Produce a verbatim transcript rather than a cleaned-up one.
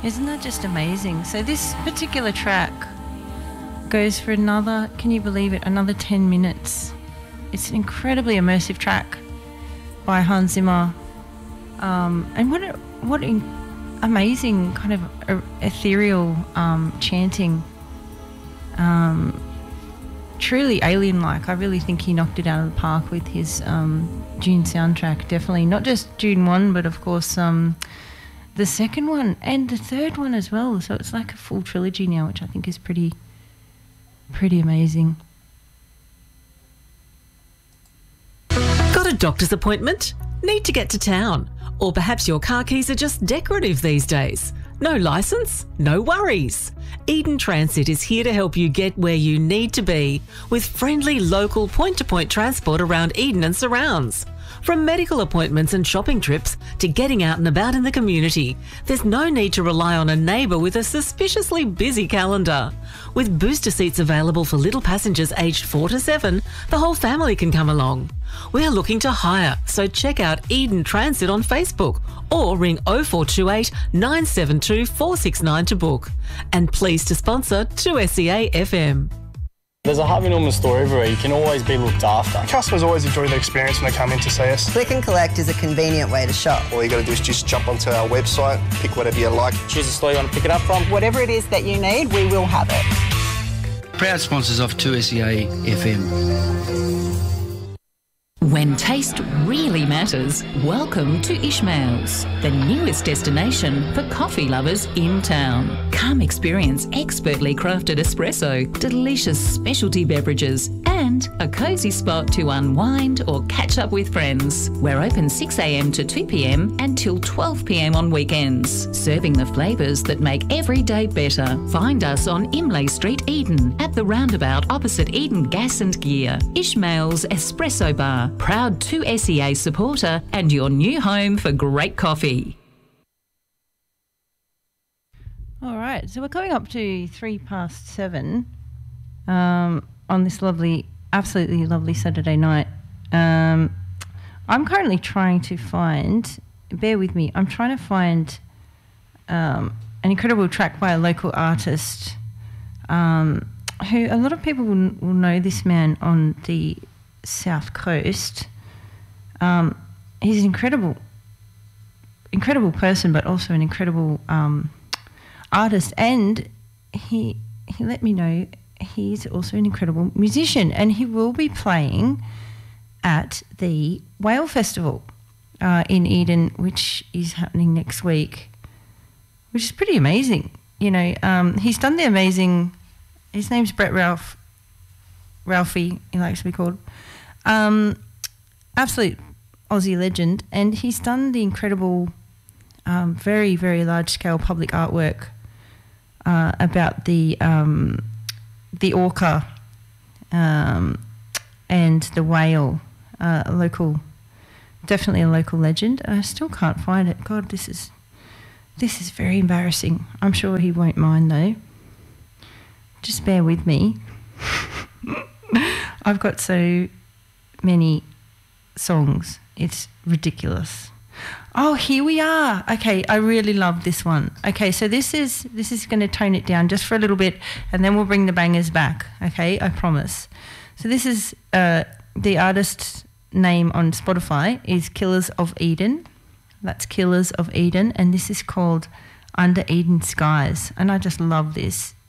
Isn't that just amazing? So this particular track goes for another, can you believe it, another ten minutes. It's an incredibly immersive track by Hans Zimmer. Um, and what a, what in, amazing kind of uh, ethereal um, chanting. Um, truly alien-like. I really think he knocked it out of the park with his um, Dune soundtrack, definitely. Not just Dune one, but of course um, the second one and the third one as well. So it's like a full trilogy now, which I think is pretty, pretty amazing. Got a doctor's appointment? Need to get to town? Or perhaps your car keys are just decorative these days? No licence? No worries. Eden Transit is here to help you get where you need to be with friendly local point-to-point transport around Eden and surrounds. From medical appointments and shopping trips to getting out and about in the community, there's no need to rely on a neighbour with a suspiciously busy calendar. With booster seats available for little passengers aged four to seven, the whole family can come along. We're looking to hire, so check out Eden Transit on Facebook or ring oh four two eight, nine seven two, four six nine to book. And pleased to sponsor two S E A F M. There's a Harvey Norman store everywhere. You can always be looked after. Customers always enjoy the experience when they come in to see us. Click and collect is a convenient way to shop. All you got to do is just jump onto our website, pick whatever you like. Choose the store you want to pick it up from. Whatever it is that you need, we will have it. Proud sponsors of two S E A F M. When taste really matters, welcome to Ishmael's, the newest destination for coffee lovers in town. Come experience expertly crafted espresso, delicious specialty beverages, and a cosy spot to unwind or catch up with friends. We're open six a m to two p m and till twelve p m on weekends, serving the flavours that make every day better. Find us on Imlay Street, Eden, at the roundabout opposite Eden Gas and Gear. Ishmael's Espresso Bar, proud two S E A supporter and your new home for great coffee. All right, so we're coming up to three past seven um, on this lovely, absolutely lovely Saturday night. Um, I'm currently trying to find, bear with me, I'm trying to find um, an incredible track by a local artist um, who a lot of people will, will know this man on the South Coast. Um, he's an incredible, incredible person, but also an incredible um, artist. And he he let me know he's also an incredible musician, and he will be playing at the Whale Festival uh, in Eden, which is happening next week, which is pretty amazing. You know, um, he's done the amazing. His name's Brett Ralph. Ralphie, he likes to be called. Um, absolute Aussie legend, and he's done the incredible, um, very, very large-scale public artwork uh, about the um, the orca um, and the whale, uh, a local, definitely a local legend. I still can't find it. God, this is this is very embarrassing. I'm sure he won't mind though. Just bear with me. I've got so many songs. It's ridiculous. Oh, here we are. Okay, I really love this one. Okay, so this is this is going to tone it down just for a little bit, and then we'll bring the bangers back. Okay, I promise. So this is uh, the artist's name on Spotify is Killers of Eden. That's Killers of Eden, and this is called Under Eden Skies, and I just love this.